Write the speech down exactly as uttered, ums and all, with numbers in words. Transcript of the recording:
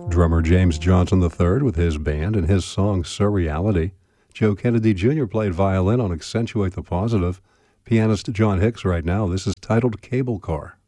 Drummer James Johnson the third with his band and his song Surreality. Joe Kennedy Junior played violin on Accentuate the Positive. Pianist John Hicks right now. This is titled Cable Car.